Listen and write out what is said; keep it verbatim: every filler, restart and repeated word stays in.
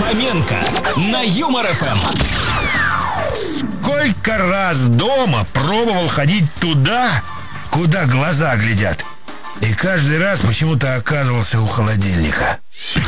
Хоменко на Юмор эф эм. Сколько раз дома пробовал ходить туда, куда глаза глядят. И каждый раз почему-то оказывался у холодильника.